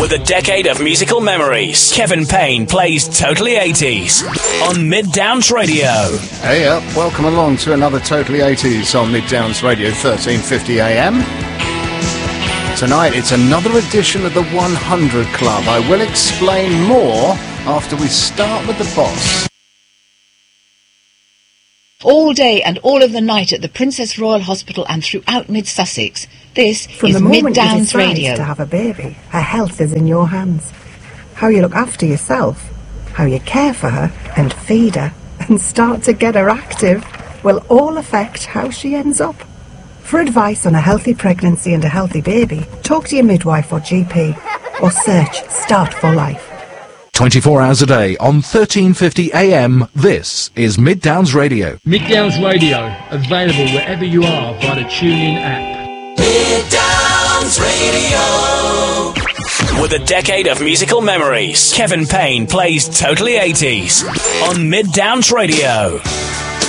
With a decade of musical memories, Kevin Payne plays Totally 80s on Mid Downs Radio. Hey up, welcome along to another Totally 80s on Mid Downs Radio, 1350 AM. Tonight it's another edition of the 100 Club. I will explain more after we start with the boss. All day and all of the night at the Princess Royal Hospital and throughout Mid-Sussex, this From is the Mid moment you Downs decide Radio. to have a baby, her health is in your hands. How you look after yourself, how you care for her and feed her and start to get her active will all affect how she ends up. For advice on a healthy pregnancy and a healthy baby, talk to your midwife or GP or search Start for Life. 24 hours a day on 1350 AM, this is Mid Downs Radio. Mid Downs Radio, available wherever you are via the TuneIn app. Mid Downs Radio. With a decade of musical memories, Kevin Payne plays Totally 80s on Mid Downs Radio.